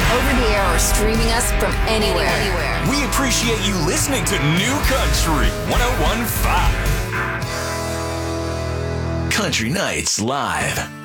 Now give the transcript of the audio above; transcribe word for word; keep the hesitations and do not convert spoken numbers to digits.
over the air, or streaming us from anywhere. We appreciate you listening to New Country one oh one point five. Country Nights Live.